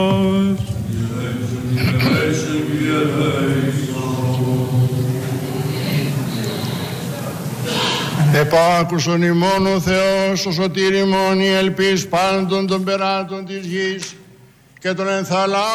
Επάκουσον ημών ο Θεός, ο σωτήρ ημών, η ελπίς πάντων των περάτων της γης και των ενθαλάμων